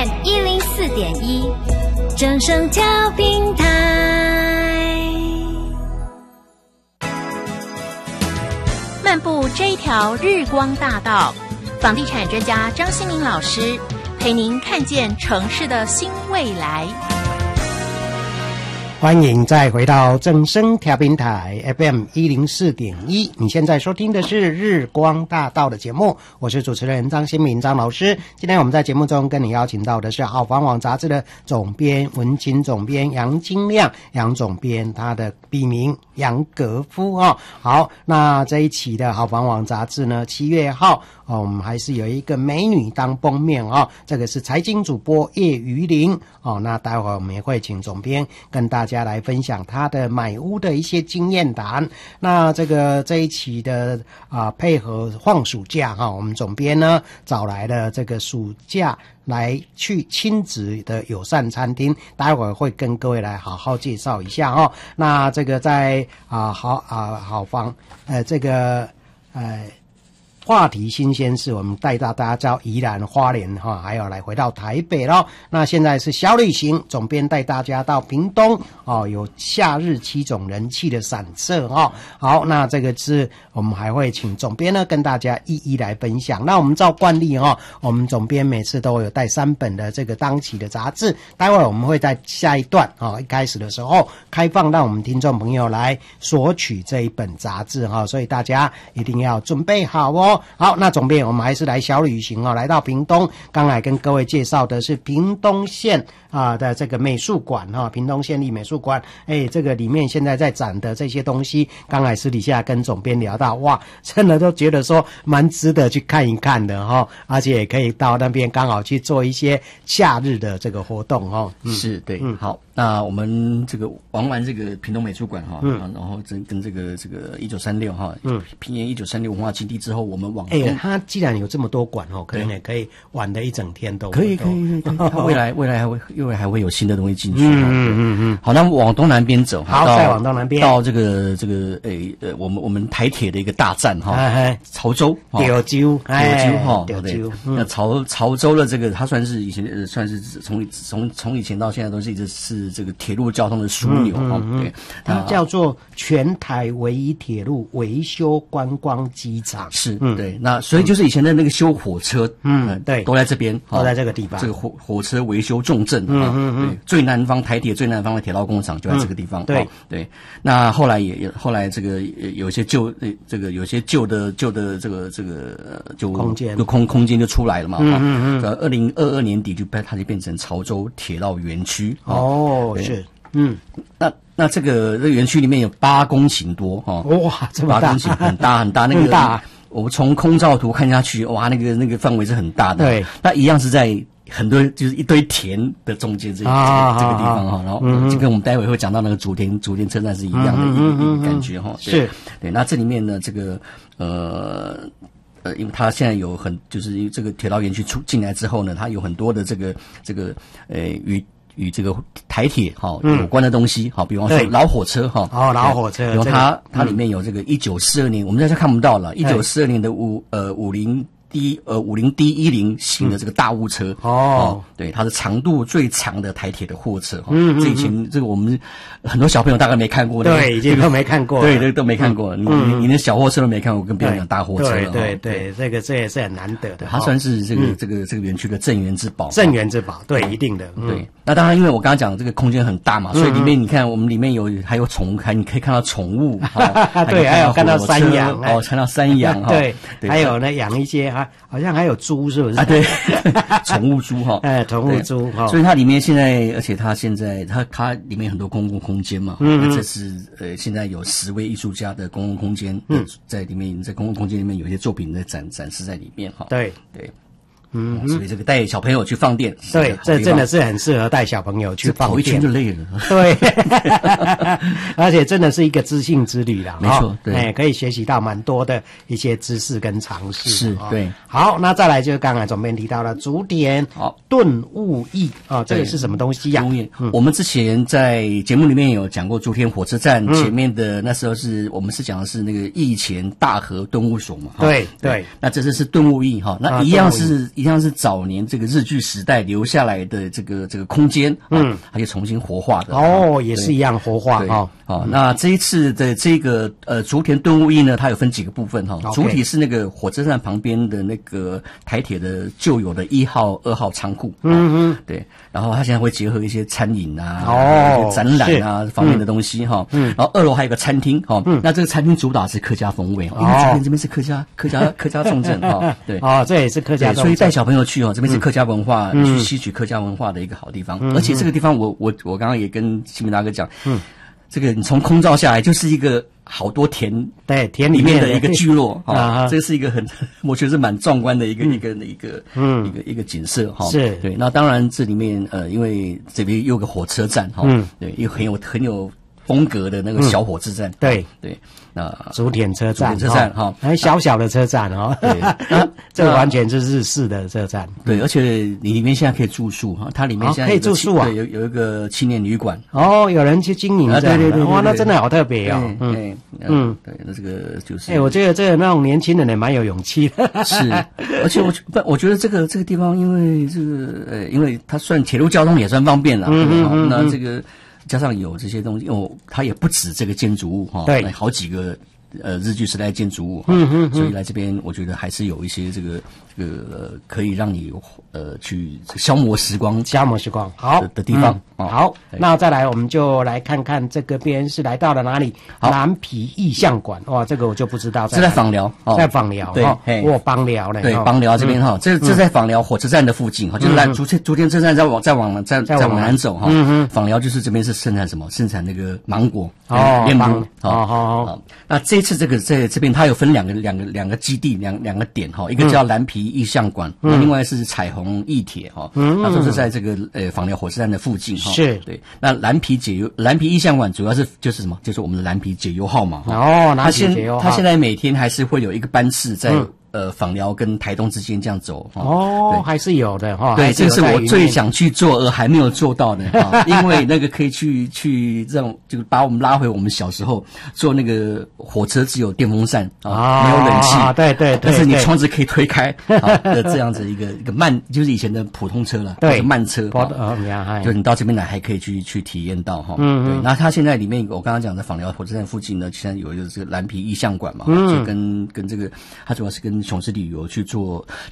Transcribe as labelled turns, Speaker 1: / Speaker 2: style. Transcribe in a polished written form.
Speaker 1: FM 104.1，正声调频台。漫步这一条日光大道，房地产专家张新民老师陪您看见城市的新未来。
Speaker 2: 欢迎再回到正声调频台 FM 104.1，你现在收听的是日光大道的节目，我是主持人张新民张老师。今天我们在节目中跟你邀请到的是好房网杂志的总编文青总编杨金亮，杨总编，他的笔名杨格夫哦。好，那这一期的好房网杂志呢，7月号我们还是有一个美女当封面哦，这个是财经主播叶瑜玲哦。那待会儿我们也会请总编跟大家来分享他的买屋的一些经验谈。那这一期的配合放暑假哈，我们总编呢找来了这个暑假来去亲子的友善餐厅，待会儿会跟各位来好好介绍一下哦。那这个在好房话题新鲜事，我们带到大家到宜兰花莲哈，还有来回到台北咯。那现在是小旅行，总编带大家到屏东哦，有夏日7种人气的散策哦。好，那这个是我们还会请总编呢跟大家一一来分享。那我们照惯例哦，我们总编每次都有带3本的这个当期的杂志，待会儿我们会在下一段一开始的时候开放让我们听众朋友来索取这一本杂志哈，所以大家一定要准备好哦。好，那总编我们还是来小旅行来到屏东。刚才跟各位介绍的是屏东县的这个美术馆屏东县立美术馆。这个里面现在在展的这些东西，刚才私底下跟总编聊到，哇，真的都觉得说蛮值得去看一看的而且也可以到那边刚好去做一些夏日的这个活动
Speaker 3: 是对，好。那我们这个玩完这个屏东美术馆然后跟这个1936平原1936文化基地之后，我们往
Speaker 2: 它既然有这么多馆可能也可以玩的一整天都
Speaker 3: 可以。它未来还会有新的东西进去。好，那往东南边走，
Speaker 2: 好，再往东南边
Speaker 3: 到这个我们台铁的一个大站潮州
Speaker 2: 潮州
Speaker 3: 那潮州的这个，它算是以前算是从以前到现在都是一直是这个铁路交通的枢纽对，
Speaker 2: 它叫做全台唯一铁路维修观光机场。
Speaker 3: 是对，那所以就是以前的那个修火车
Speaker 2: 对，
Speaker 3: 都在这边，
Speaker 2: 都在这个地方，
Speaker 3: 这个火车维修重镇对，最南方台铁最南方的铁道工厂就在这个地方对。那后来这个有一些旧的这个就
Speaker 2: 空间
Speaker 3: 就出来了嘛2022年底它就变成潮州铁道园区
Speaker 2: 是
Speaker 3: 那这个园区里面有8公顷多
Speaker 2: 哇，这么大，
Speaker 3: 8公顷很大那个很大。我们从空照图看下去，哇，那个范围是很大的。对，那一样是在很多就是一堆田的中间这个地方然后就跟我们待会会讲到那个竹田车站是一样的一个感觉是对。那这里面呢，这个因为它现在有就是这个铁道园区进来之后呢，它有很多的这个与这个台铁有关的东西比方说老火车
Speaker 2: 老火车，
Speaker 3: 比如它里面有这个1942年，我们在这看不到了，1942年的50D10型的这个大雾车对，它是长度最长的台铁的货车这以前这个我们很多小朋友大概没看过，
Speaker 2: 对，已经都没看过，
Speaker 3: 对，都没看过，你连小货车都没看过，更别讲大货车了。
Speaker 2: 对，这也是很难得的，
Speaker 3: 它算是这个园区的镇园之宝，
Speaker 2: 对，一定的
Speaker 3: 对。那当然，因为我刚刚讲这个空间很大嘛，所以里面你看我们里面还有你可以看到宠物
Speaker 2: 对，还有看到山羊
Speaker 3: 看到山羊
Speaker 2: 对，还有呢养一些好像还有猪，是不是
Speaker 3: 对，宠物猪
Speaker 2: 宠物猪
Speaker 3: 所以它里面现在，而且它现在它里面很多公共空间嘛这是现在有10位艺术家的公共空间在里面，在公共空间里面有一些作品在展示在里面
Speaker 2: 对
Speaker 3: 所以这个带小朋友去放电，
Speaker 2: 对，这真的是很适合带小朋友去放电，
Speaker 3: 跑一圈就累了。
Speaker 2: 对，而且真的是一个知性之旅啦，
Speaker 3: 没错，对，
Speaker 2: 可以学习到蛮多的一些知识跟常识。
Speaker 3: 是，对。
Speaker 2: 好，那再来就是刚才总编提到了竹田顿悟驿这个是什么东西呀？
Speaker 3: 我们之前在节目里面有讲过竹田火车站前面的，那时候我们是讲的是那个驿前大河顿悟所嘛。
Speaker 2: 对，
Speaker 3: 那这次是顿悟驿那一样是一样是早年这个日据时代留下来的这个空间，它就重新活化的。
Speaker 2: 也是一样活化哈。
Speaker 3: 那这一次的这个竹田顿悟驿呢，它有分几个部分哈。主体是那个火车站旁边的那个台铁的旧有的1号、2号仓库。对。然后它现在会结合一些餐饮啊、展览啊方面的东西哈。然后2楼还有个餐厅哈。那这个餐厅主打是客家风味，因为这边是客家重镇哈。对。
Speaker 2: 这也是客家重镇，
Speaker 3: 所以带小朋友去这边是客家文化，去吸取客家文化的一个好地方。而且这个地方我刚刚也跟新民大哥讲，这个你从空照下来就是一个好多田里面的一个聚落这是一个我觉得是蛮壮观的一个景色哈。
Speaker 2: 是
Speaker 3: 对。那当然这里面因为这边有个火车站对，又很有风格的那个小火车站。
Speaker 2: 对。
Speaker 3: 那
Speaker 2: 竹田车站
Speaker 3: 哈，
Speaker 2: 小小的车站对，这个完全是日式的车站。
Speaker 3: 对，而且你里面现在可以住宿它里面现在
Speaker 2: 可以住宿
Speaker 3: 对，有一个青年旅馆。
Speaker 2: 有人去经营这样的。哇，那真的好特别
Speaker 3: 对，那这个就是
Speaker 2: 我觉得这个那种年轻人也蛮有勇气的。
Speaker 3: 是，而且我觉得这个地方，因为这个因为它算铁路交通也算方便了。那这个。加上有这些东西，它也不止这个建筑物
Speaker 2: 对，
Speaker 3: 好几个日据时代建筑物所以来这边我觉得还是有一些这个可以让你去消磨时光
Speaker 2: 好
Speaker 3: 的地方。
Speaker 2: 好，那再来我们就来看看这个边是来到了哪里？南皮意象馆。哇，这个我就不知道。
Speaker 3: 是在枋寮，
Speaker 2: 在枋寮。
Speaker 3: 对，
Speaker 2: 枋寮呢？
Speaker 3: 对，枋寮这边这在枋寮火车站的附近就是来竹田车站再往南走枋寮就是这边是盛产什么？盛产那个芒果面包。那这次在这边它有分两个基地，两个点一个叫蓝皮意象馆，另外是彩虹驿铁那都是在这个枋寮火车站的附近
Speaker 2: 是
Speaker 3: 对。那蓝皮意象馆主要是就是什么？就是我们的蓝皮解忧号嘛
Speaker 2: 蓝皮解忧号。
Speaker 3: 它现在每天还是会有一个班次在枋寮跟台东之间这样走
Speaker 2: 还是有的
Speaker 3: 对，这是我最想去做而还没有做到的因为那个可以去让就把我们拉回我们小时候坐那个火车只有电风扇没有冷气
Speaker 2: 对，
Speaker 3: 但是你窗子可以推开的这样子一个慢，就是以前的普通车了，对，慢车就你到这边来还可以去体验到对。那它现在里面我刚刚讲的枋寮火车站附近呢，现在有一个这个蓝皮意象馆嘛，就跟这个它主要是跟雄狮旅游去做